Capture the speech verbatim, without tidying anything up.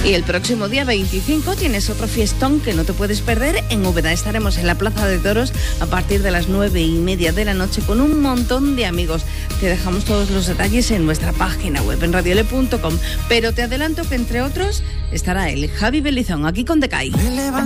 Y el próximo día veinticinco tienes otro fiestón que no te puedes perder. En Úbeda estaremos en la Plaza de Toros a partir de las nueve y media de la noche con un montón de amigos. Te dejamos todos los detalles en nuestra página web en radiole punto com. Pero te adelanto que entre otros estará el Javi Belizón aquí con Decay.